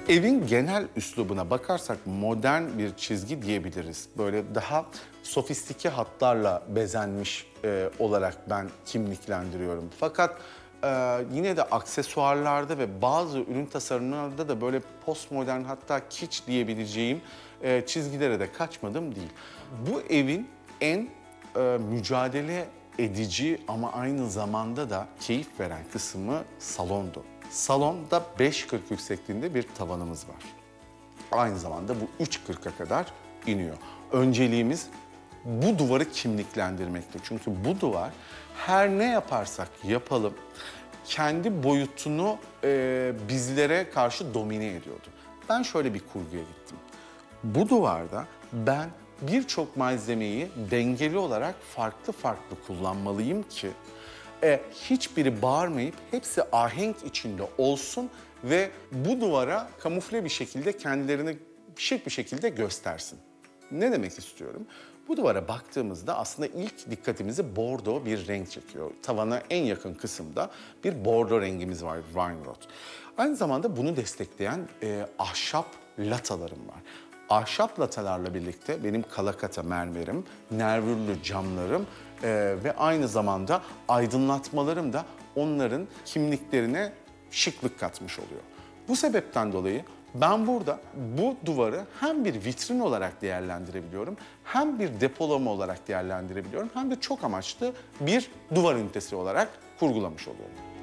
Evin genel üslubuna bakarsak modern bir çizgi diyebiliriz. Böyle daha sofistike hatlarla bezenmiş olarak ben kimliklendiriyorum. Fakat yine de aksesuarlarda ve bazı ürün tasarımlarda da böyle postmodern, hatta kitsch diyebileceğim çizgilere de kaçmadım değil. Bu evin en mücadele edici ama aynı zamanda da keyif veren kısmı salondu. Salonda 5.40 yüksekliğinde bir tavanımız var. Aynı zamanda bu 3.40'a kadar iniyor. Önceliğimiz bu duvarı kimliklendirmekti. Çünkü bu duvar her ne yaparsak yapalım kendi boyutunu bizlere karşı domine ediyordu. Ben şöyle bir kurguya gittim. Bu duvarda ben birçok malzemeyi dengeli olarak farklı farklı kullanmalıyım ki hiçbiri bağırmayıp hepsi ahenk içinde olsun ve bu duvara kamufle bir şekilde kendilerini şık bir şekilde göstersin. Ne demek istiyorum? Bu duvara baktığımızda aslında ilk dikkatimizi bordo bir renk çekiyor. Tavana en yakın kısımda bir bordo rengimiz var, wine rot. Aynı zamanda bunu destekleyen ahşap latalarım var. Ahşap latalarla birlikte benim kalakata mermerim, nervürlü camlarım ve aynı zamanda aydınlatmalarım da onların kimliklerine şıklık katmış oluyor. Bu sebepten dolayı ben burada bu duvarı hem bir vitrin olarak değerlendirebiliyorum, hem bir depolama olarak değerlendirebiliyorum, hem de çok amaçlı bir duvar ünitesi olarak kurgulamış oluyorum.